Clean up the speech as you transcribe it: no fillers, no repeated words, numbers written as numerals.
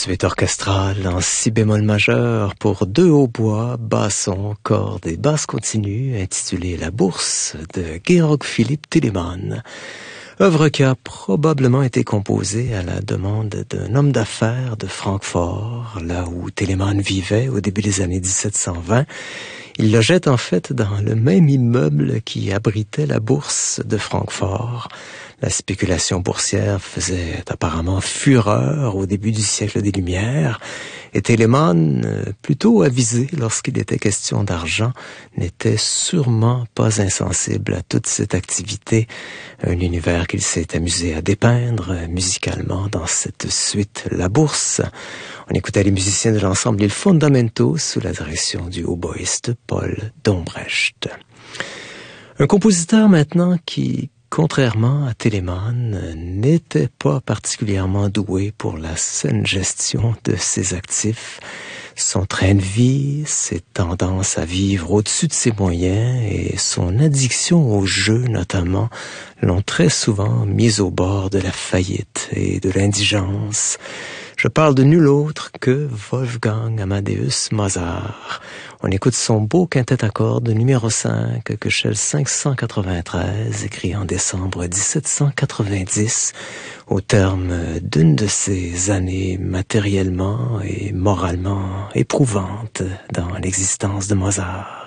Suite orchestrale en si bémol majeur pour deux hautbois, basson, cordes et basse continue, intitulée La Bourse de Georg Philipp Telemann. Œuvre qui a probablement été composée à la demande d'un homme d'affaires de Francfort, là où Telemann vivait au début des années 1720. Il logeait en fait dans le même immeuble qui abritait la bourse de Francfort. La spéculation boursière faisait apparemment fureur au début du siècle des Lumières, et Telemann, plutôt avisé lorsqu'il était question d'argent, n'était sûrement pas insensible à toute cette activité, un univers qu'il s'est amusé à dépeindre musicalement dans cette suite La Bourse. On écoutait les musiciens de l'ensemble Il Fondamento sous la direction du hautboïste Paul Dombrecht. Un compositeur maintenant qui, contrairement à Telemann, n'était pas particulièrement doué pour la saine gestion de ses actifs. Son train de vie, ses tendances à vivre au-dessus de ses moyens et son addiction au jeu notamment l'ont très souvent mis au bord de la faillite et de l'indigence. Je parle de nul autre que Wolfgang Amadeus Mozart. On écoute son beau quintet à cordes numéro 5, Köchel 593, écrit en décembre 1790, au terme d'une de ces années matériellement et moralement éprouvantes dans l'existence de Mozart.